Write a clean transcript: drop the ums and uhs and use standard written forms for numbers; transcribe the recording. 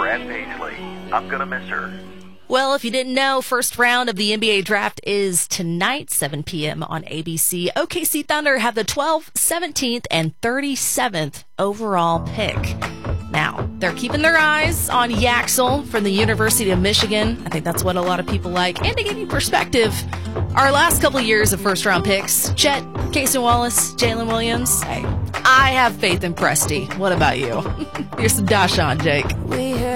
Brad Paisley. I'm going to miss her. Well, if you didn't know, first round of the NBA draft is tonight, 7 p.m. on ABC. OKC Thunder have the 12th, 17th, and 37th overall pick. Now, they're keeping their eyes on Yaxel from the University of Michigan. I think that's what a lot of people like. And to give you perspective, our last couple years of first-round picks, Chet, Casey Wallace, Jalen Williams, hey, I have faith in Presti. What about you? Here's some Dash on, Jake.